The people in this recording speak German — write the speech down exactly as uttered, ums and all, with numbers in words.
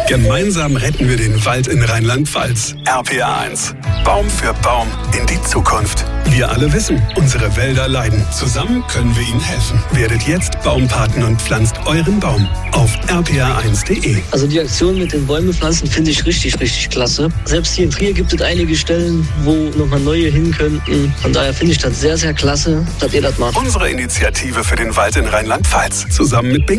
Gemeinsam retten wir den Wald in Rheinland-Pfalz. R P A eins. Baum für Baum in die Zukunft. Wir alle wissen, unsere Wälder leiden. Zusammen können wir ihnen helfen. Werdet jetzt Baumpaten und pflanzt euren Baum auf r p a eins punkt de. Also die Aktion mit den Bäume pflanzen finde ich richtig, richtig klasse. Selbst hier in Trier gibt es einige Stellen, wo nochmal neue hin könnten. Von daher finde ich das sehr, sehr klasse, dass ihr das macht. Unsere Initiative für den Wald in Rheinland-Pfalz. Zusammen mit